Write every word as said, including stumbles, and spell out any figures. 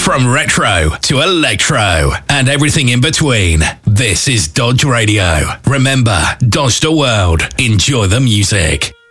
From retro to electro and everything in between, this is Dodge Radio. Remember, Dodge the world. Enjoy the music.